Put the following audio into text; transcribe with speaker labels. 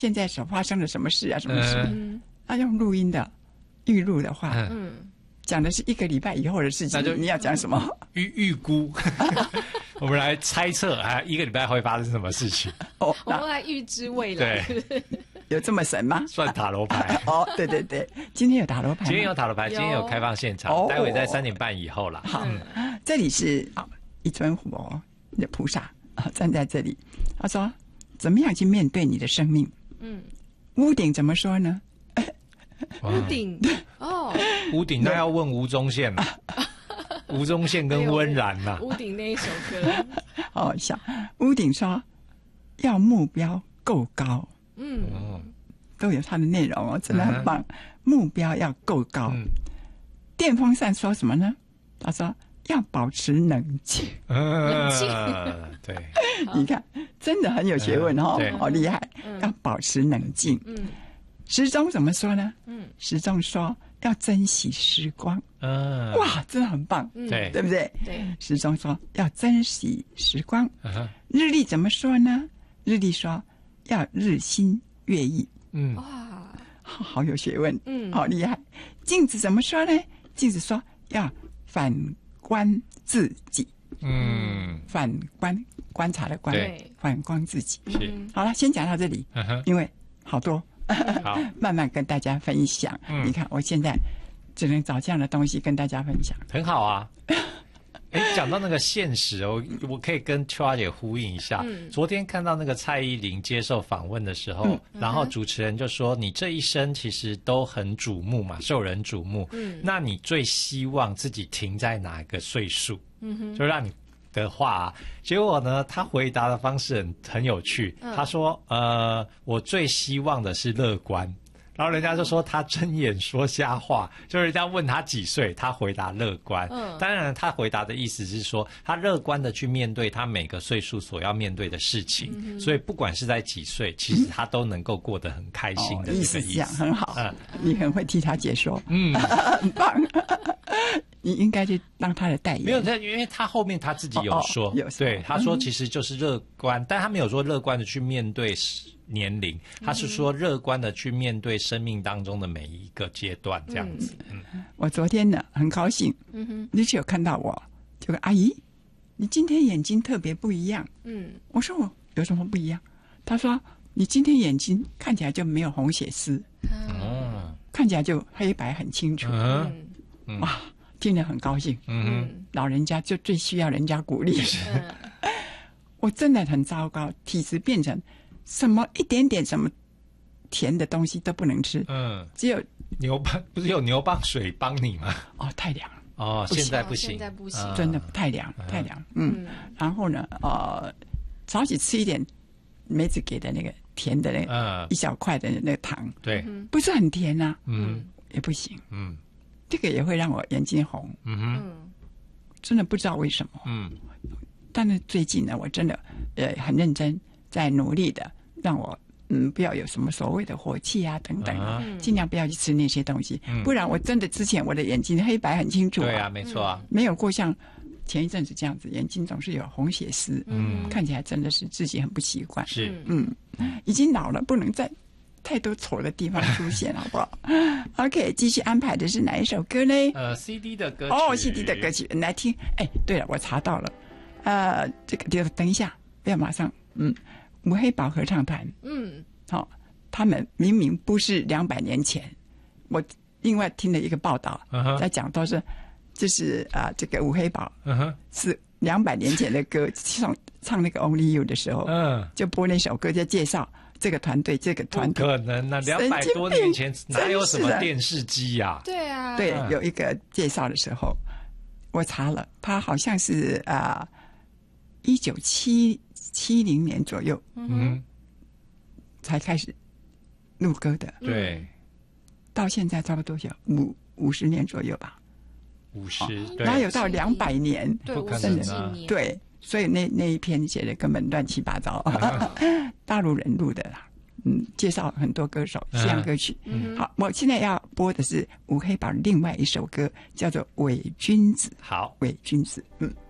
Speaker 1: 现在所发生了什么事啊，什么事？他用录音的预录的话，讲的是1个礼拜以后的事情，你要讲什么？
Speaker 2: 预估，我们来猜测1个礼拜会发生什么事情。
Speaker 3: 我们来预知未来。
Speaker 2: 对，
Speaker 1: 有这么神吗？
Speaker 2: 算塔罗牌。
Speaker 1: 对对对，今天有塔罗牌吗？
Speaker 2: 今天有塔罗牌，今天有开放现场，待会在3点半以后啦。
Speaker 1: 好，这里是一尊佛的菩萨站在这里，他说：“怎么样去面对你的生命？”屋顶怎么说呢？
Speaker 3: 屋顶
Speaker 2: 屋顶那要问吴宗宪嘛？吴宗宪跟温岚呐。
Speaker 3: 屋顶那一首歌，
Speaker 1: 想屋顶说要目标够高，都有它的内容真的很棒。目标要够高。电风扇说什么呢？他说要保持冷静。
Speaker 3: 冷静。
Speaker 2: 对，
Speaker 1: 你看，真的很有学问好厉害。要保持冷静。时钟怎么说呢？时钟说要珍惜时光。哇，真的很棒。对不对？
Speaker 3: 对。
Speaker 1: 时钟说要珍惜时光。日历怎么说呢？日历说要日新月异。
Speaker 3: 哇，
Speaker 1: 好有学问。好厉害。镜子怎么说呢？镜子说要反观自己。反观，观察的观，反观自己。好了，先讲到这里。因为好多。
Speaker 2: 好，
Speaker 1: 慢慢跟大家分享。你看，我现在只能找这样的东西跟大家分享，
Speaker 2: 很好啊。讲到那个现实，我可以跟秋华姐呼应一下。昨天看到那个蔡依林接受访问的时候，然后主持人就说：“你这一生其实都很瞩目嘛，受人瞩目。那你最希望自己停在哪个岁数？就让你。”的话，结果呢，他回答的方式很有趣。他说：“我最希望的是乐观。”然后人家就说他睁眼说瞎话，就是人家问他几岁，他回答乐观。当然他回答的意思是说，他乐观的去面对他每个岁数所要面对的事情。所以不管是在几岁，其实他都能够过得很开心的这个意思。
Speaker 1: 这样很好。你很会替他解说。很棒。你应该去当他的代言。
Speaker 2: 没有，因为他后面他自己有说，对，他说其实就是乐观，但他没有说乐观的去面对年龄，他是说乐观的去面对生命当中的每一个阶段，这样子。
Speaker 1: 我昨天呢很高兴，你有看到我，就说阿姨，你今天眼睛特别不一样。我说我有什么不一样？他说你今天眼睛看起来就没有红血丝，看起来就黑白很清楚。哇！听得很高兴。老人家就最需要人家鼓励。我真的很糟糕，体质变成什么一点点什么甜的东西都不能吃。只有
Speaker 2: 牛蒡，不是有牛蒡水帮你吗？
Speaker 1: 太凉
Speaker 2: 了。现在不行，
Speaker 3: 现在不行，
Speaker 1: 真的太凉太凉。然后呢，早起吃一点梅子给的那个甜的那个一小块的那个糖，
Speaker 2: 对，
Speaker 1: 不是很甜啊。也不行。这个也会让我眼睛红。真的不知道为什么。但是最近呢，我真的很认真在努力的让我不要有什么所谓的火气啊等等，尽量不要去吃那些东西。不然我真的之前我的眼睛黑白很清楚。
Speaker 2: 对啊，没错啊，
Speaker 1: 没有过像前一阵子这样子，眼睛总是有红血丝。看起来真的是自己很不习惯。
Speaker 2: 是。
Speaker 1: 已经老了，不能再太多丑的地方出现，好不好？OK， 继续安排的是哪一首歌呢
Speaker 2: ？CD 的歌曲。
Speaker 1: CD 的歌曲来听。对了，我查到了。这个等一下，不要马上。五黑宝合唱团。他们明明不是200年前，我另外听了一个报道，在讲都是，就是这个五黑宝是200年前的歌，唱那个 Only You 的时候，就播那首歌，在介绍这个团队，这个团队。
Speaker 2: 不可能啊，200多年前哪有什么电视机呀？
Speaker 3: 对啊，
Speaker 1: 对，有一个介绍的时候，我查了，他好像是1970年左右，才开始录歌的。
Speaker 2: 对，
Speaker 1: 到现在差不多有50年左右吧。
Speaker 2: 50，
Speaker 1: 哪有到200年？
Speaker 3: 对，
Speaker 2: 不可能啊。
Speaker 1: 对，所以那一篇写的根本乱七八糟，大陆人录的啦。介绍很多歌手，西洋歌曲。好，我现在要播的是五黑宝另外一首歌，叫做《伪君子》。
Speaker 2: 好，
Speaker 1: 伪君子。